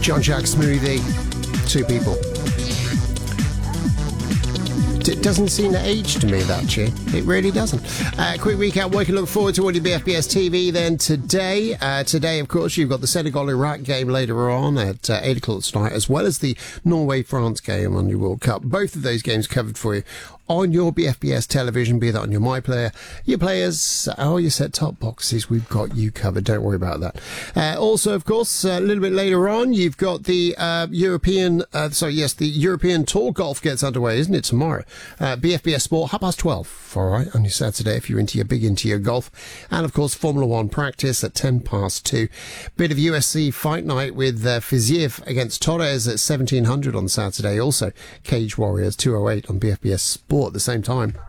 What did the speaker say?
John Jack Smoothie, two people. It doesn't seem to age to me, that tune. It really doesn't. Quick recap. We can look forward to what your BFBS TV then today. Today, of course, you've got the Senegal-Iraq game later on at 8 o'clock tonight, as well as the Norway-France game on your World Cup. Both of those games covered for you on your BFBS television, be that on your MyPlayer, your players, or your set-top boxes. We've got you covered. Don't worry about that. Also, of course, a little bit later on, you've got the the European Tour Golf gets underway, isn't it, tomorrow? BFBS Sport, 12:30, all right, on your Saturday, if you're into your golf. And, of course, Formula One practice at 2:10. Bit of USC fight night with Fiziev against Torres at 1700 on Saturday. Also, Cage Warriors 208 on BFBS Sport at the same time.